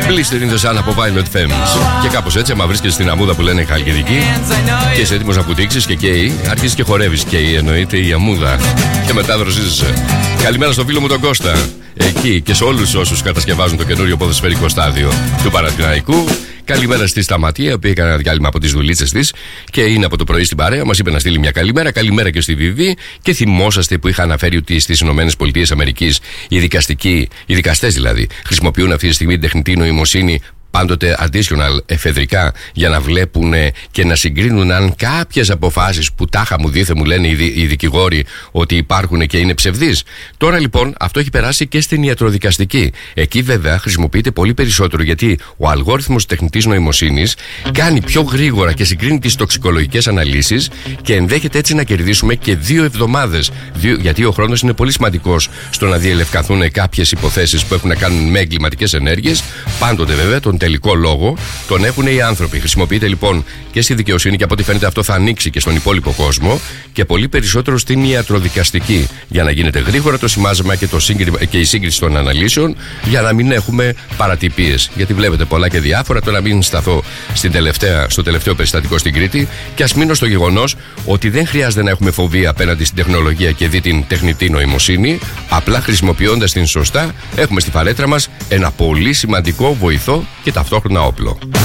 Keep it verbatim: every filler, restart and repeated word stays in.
Blistering the Sun από Violet Femmes. Και κάπως έτσι, άμα βρίσκεσαι στην αμμούδα που λένε Χαλκιδική και είσαι έτοιμος να πουτήξεις και καίει, αρχίζεις και χορεύεις. Καίει εννοείται η αμμούδα. Και μετά δροσίζεσαι. Καλημέρα στο φίλο μου τον Κώστα. Εκεί και σε όλους όσους κατασκευάζουν το καινούριο ποδοσφαιρικό στάδιο του Παναθηναϊκού. Καλημέρα στη Σταματία, που έκανε ένα διάλειμμα από τις δουλίτσες της και είναι από το πρωί στην παρέα. Μας είπε να στείλει μια καλημέρα. Καλημέρα και στη Βιβί. Και θυμόσαστε που είχα αναφέρει ότι στις ΗΠΑ οι δικαστικοί, οι δικαστές δηλαδή, χρησιμοποιούν αυτή τη στιγμή την τεχνητή νοημοσύνη πάντοτε additional εφεδρικά για να βλέπουν και να συγκρίνουν αν κάποιες αποφάσεις που τάχα μου δίθε μου λένε οι, οι δικηγόροι ότι υπάρχουν και είναι ψευδείς. Τώρα λοιπόν αυτό έχει περάσει και στην ιατροδικαστική. Εκεί βέβαια χρησιμοποιείται πολύ περισσότερο, γιατί ο αλγόριθμος τεχνητής νοημοσύνης κάνει πιο γρήγορα και συγκρίνει τις τοξικολογικές αναλύσεις και ενδέχεται έτσι να κερδίσουμε και δύο εβδομάδες. Δύο, γιατί ο χρόνος είναι πολύ σημαντικός στο να διελευκαθούν κάποιες υποθέσεις που έχουν να κάνουν με εγκληματικές ενέργειες. Πάντοτε βέβαια τον τελικό λόγο τον έχουν οι άνθρωποι. Χρησιμοποιείται λοιπόν και στη δικαιοσύνη και από ό,τι φαίνεται αυτό θα ανοίξει και στον υπόλοιπο κόσμο και πολύ περισσότερο στην ιατροδικαστική, για να γίνεται γρήγορα το σημάζεμα και, το σύγκρι... και η σύγκριση των αναλύσεων, για να μην έχουμε παρατυπίες. Γιατί βλέπετε πολλά και διάφορα. Τώρα μην σταθώ στην τελευταία, στο τελευταίο περιστατικό στην Κρήτη και ας μείνω στο γεγονός ότι δεν χρειάζεται να έχουμε φοβία απέναντι στην τεχνολογία και δει την τεχνητή νοημοσύνη. Απλά χρησιμοποιώντας την σωστά, έχουμε στη φαρέτρα μας ένα πολύ σημαντικό βοηθό και ταυτόχρονα όπλο.